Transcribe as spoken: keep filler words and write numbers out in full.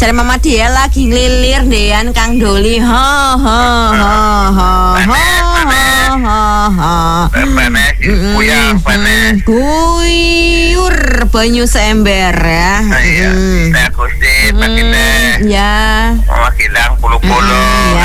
Jare Mama Dia lagi ngelilir dean Kang Doli. Ha ha ha ha ha ha ha. Panas, kuyang panas. Guyur banyu seember ya. Iya, saya kusti, pakai Ya. mau kilang puluh-puluh. Ya.